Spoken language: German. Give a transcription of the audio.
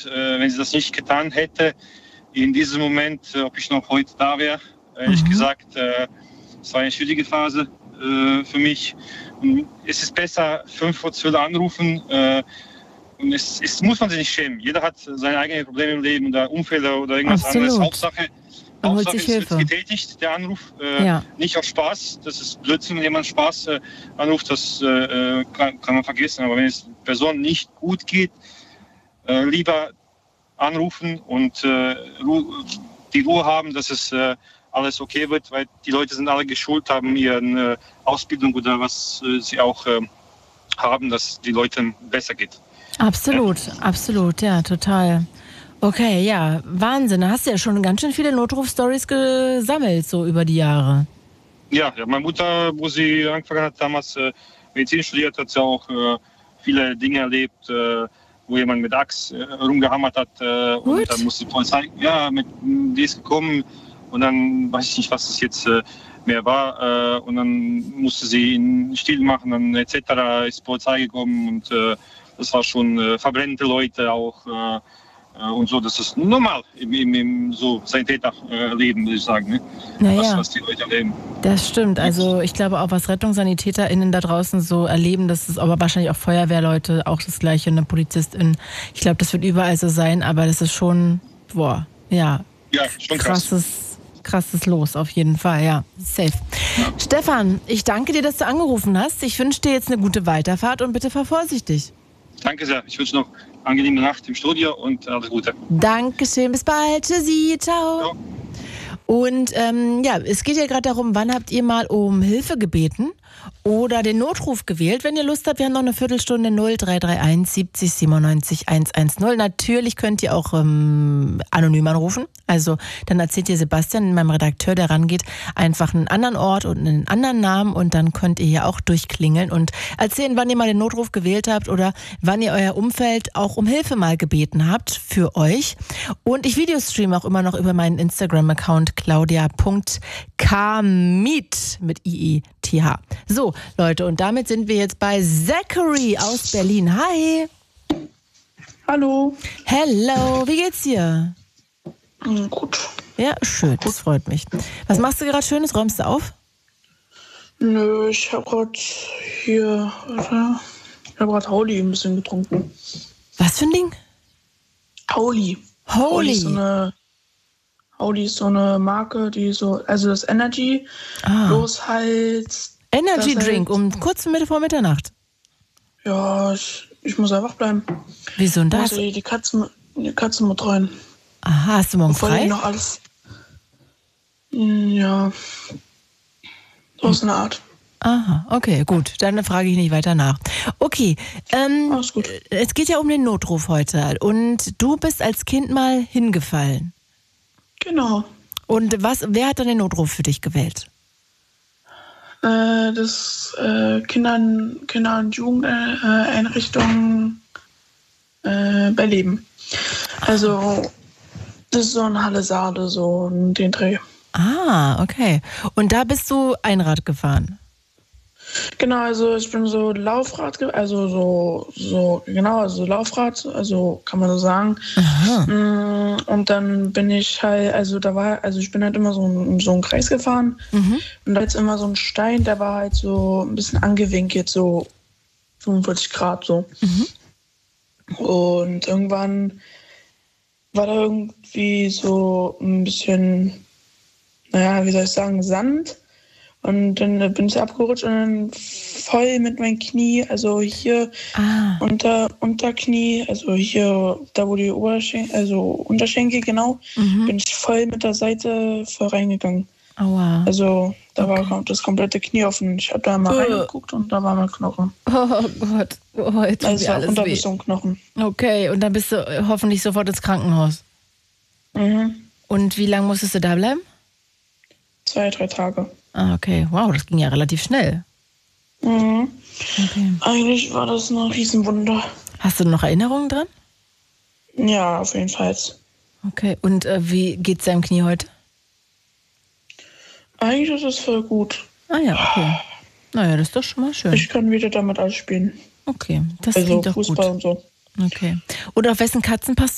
wenn sie das nicht getan hätte, in diesem Moment, ob ich noch heute da wäre. Ehrlich gesagt, es war eine schwierige Phase für mich. Und es ist besser, 5 vor 12 anrufen. Und es muss man sich nicht schämen. Jeder hat seine eigenen Probleme im Leben oder Unfälle oder irgendwas anderes. Hauptsache es wird getätigt, der Anruf. Nicht auf Spaß. Das ist Blödsinn, wenn jemand Spaß anruft. Das kann man vergessen. Aber wenn es der Person nicht gut geht, lieber anrufen und die Ruhe haben, dass es alles okay wird, weil die Leute sind alle geschult, haben ihre Ausbildung oder was sie auch haben, dass die Leuten besser geht. Absolut, ja, total. Okay, ja, Wahnsinn. Da hast du ja schon ganz schön viele Notruf-Stories gesammelt, so über die Jahre. Ja, meine Mutter, wo sie angefangen hat, damals Medizin studiert, hat sie auch viele Dinge erlebt, wo jemand mit Axt rumgehammert hat. Und dann musste die Polizei, die ist gekommen und dann weiß ich nicht, was das jetzt mehr war. Und dann musste sie ihn still machen, dann etc. ist die Polizei gekommen und das war schon verbrennende Leute auch und so. Das ist normal im so Sanitäterleben, würde ich sagen. Ne? Was die Leute erleben. Das stimmt. Also ich glaube auch, was RettungssanitäterInnen da draußen so erleben, das ist aber wahrscheinlich auch Feuerwehrleute, auch das Gleiche, eine PolizistInnen. Ich glaube, das wird überall so sein, aber das ist schon, schon krasses Los, auf jeden Fall, ja. Safe. Ja. Stefan, ich danke dir, dass du angerufen hast. Ich wünsche dir jetzt eine gute Weiterfahrt und bitte fahr vorsichtig. Danke sehr. Ich wünsche noch eine angenehme Nacht im Studio und alles Gute. Dankeschön. Bis bald. Tschüssi. Ciao. Ja. Und es geht ja gerade darum, wann habt ihr mal um Hilfe gebeten oder den Notruf gewählt? Wenn ihr Lust habt, wir haben noch eine Viertelstunde 0331 70 97 110. Natürlich könnt ihr auch anonym anrufen. Also dann erzählt ihr Sebastian, meinem Redakteur, der rangeht, einfach einen anderen Ort und einen anderen Namen und dann könnt ihr hier auch durchklingeln und erzählen, wann ihr mal den Notruf gewählt habt oder wann ihr euer Umfeld auch um Hilfe mal gebeten habt für euch. Und ich videostreame auch immer noch über meinen Instagram-Account claudia.kmiet mit IETH. So, Leute, und damit sind wir jetzt bei Zachary aus Berlin. Hi. Hallo. Hello, wie geht's dir? Gut. Ja, schön, das freut mich. Was machst du gerade Schönes? Räumst du auf? Nö, ich habe gerade Holy ein bisschen getrunken. Was für ein Ding? Holy. Holy ist so eine Marke, die so, also das Energy, bloß halt... Energy Drink kurz vor Mitternacht? Ja, ich muss einfach bleiben. Wieso denn das? Die Katze mit rein. Aha, hast du morgen frei? Noch alles. Ja. So ist eine Art. Aha, okay, gut. Dann frage ich nicht weiter nach. Okay, alles gut. Es geht ja um den Notruf heute. Und du bist als Kind mal hingefallen. Genau. Und wer hat dann den Notruf für dich gewählt? Das Kinder- und Jugendeinrichtung bei Leben. Also das ist so ein Halle-Saale, so den Dreh. Ah, okay. Und da bist du Einrad gefahren? Genau, also ich bin so Laufrad, also Laufrad, also kann man so sagen. Aha. Und dann bin ich halt, ich bin halt immer so einen Kreis gefahren. Mhm. Und da ist immer so ein Stein, der war halt so ein bisschen angewinkelt, so 45 Grad so. Mhm. Und irgendwann war da irgendwie so ein bisschen, wie soll ich sagen, Sand. Und dann bin ich abgerutscht und dann voll mit meinem Knie, also hier Unterknie, also hier, da wo die Unterschenkel, genau, bin ich voll mit der Seite voll reingegangen. Aua. Also da war das komplette Knie offen. Ich habe da mal reingeguckt und da war mein Knochen. Oh Gott, jetzt tut mir alles unter weh. Bis zum Knochen. Okay, und dann bist du hoffentlich sofort ins Krankenhaus. Mhm. Und wie lange musstest du da bleiben? 2-3 Tage. Ah, okay. Wow, das ging ja relativ schnell. Mhm. Okay. Eigentlich war das ein Riesenwunder. Hast du noch Erinnerungen dran? Ja, auf jeden Fall. Okay, und wie geht's deinem Knie heute? Eigentlich ist es voll gut. Ah ja, okay. Naja, das ist doch schon mal schön. Ich kann wieder damit alles spielen. Okay, das klingt doch Fußball gut. Und so. Okay. Und auf wessen Katzen passt